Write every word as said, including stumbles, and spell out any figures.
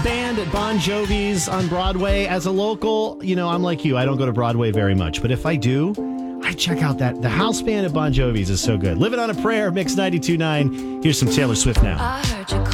Band at Bon Jovi's on Broadway. As a local, you know, I'm like you. I don't go to Broadway very much. But if I do, I check out that. The house band at Bon Jovi's is so good. Living on a Prayer, Mix ninety-two point nine. Here's some Taylor Swift now. I heard you